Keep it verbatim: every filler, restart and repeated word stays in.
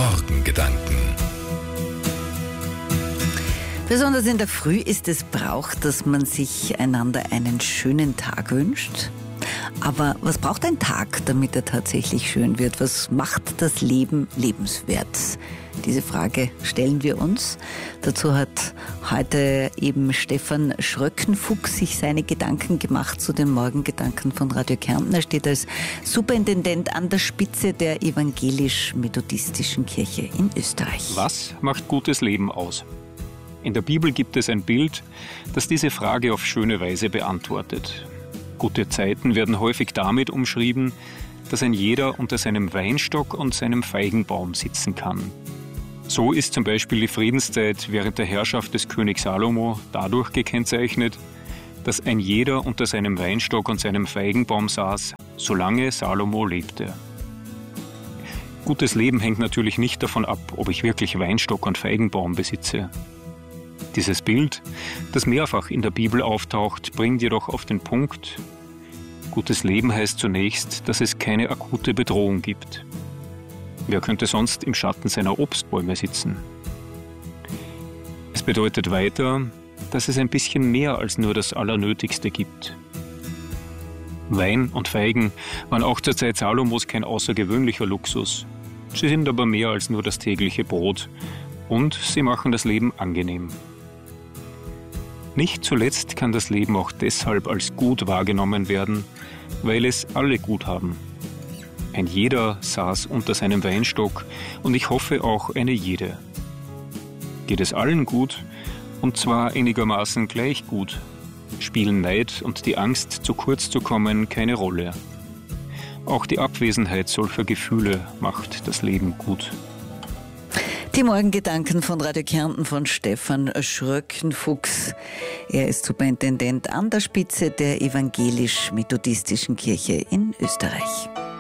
Morgengedanken. Besonders in der Früh ist es Brauch, dass man sich einander einen schönen Tag wünscht. Aber was braucht ein Tag, damit er tatsächlich schön wird? Was macht das Leben lebenswert? Diese Frage stellen wir uns. Dazu hat heute eben Stefan Schröckenfuchs sich seine Gedanken gemacht zu den Morgengedanken von Radio Kärnten. Er steht als Superintendent an der Spitze der evangelisch-methodistischen Kirche in Österreich. Was macht gutes Leben aus? In der Bibel gibt es ein Bild, das diese Frage auf schöne Weise beantwortet. Gute Zeiten werden häufig damit umschrieben, dass ein jeder unter seinem Weinstock und seinem Feigenbaum sitzen kann. So ist zum Beispiel die Friedenszeit während der Herrschaft des Königs Salomo dadurch gekennzeichnet, dass ein jeder unter seinem Weinstock und seinem Feigenbaum saß, solange Salomo lebte. Gutes Leben hängt natürlich nicht davon ab, ob ich wirklich Weinstock und Feigenbaum besitze. Dieses Bild, das mehrfach in der Bibel auftaucht, bringt jedoch auf den Punkt: Gutes Leben heißt zunächst, dass es keine akute Bedrohung gibt. Wer könnte sonst im Schatten seiner Obstbäume sitzen? Es bedeutet weiter, dass es ein bisschen mehr als nur das Allernötigste gibt. Wein und Feigen waren auch zur Zeit Salomos kein außergewöhnlicher Luxus. Sie sind aber mehr als nur das tägliche Brot und sie machen das Leben angenehm. Nicht zuletzt kann das Leben auch deshalb als gut wahrgenommen werden, weil es alle gut haben. Ein jeder saß unter seinem Weinstock und ich hoffe auch eine jede. Geht es allen gut, und zwar einigermaßen gleich gut, spielen Neid und die Angst, zu kurz zu kommen, keine Rolle. Auch die Abwesenheit solcher Gefühle macht das Leben gut. Die Morgengedanken von Radio Kärnten von Stefan Schröckenfuchs. Er ist Superintendent an der Spitze der evangelisch-methodistischen Kirche in Österreich.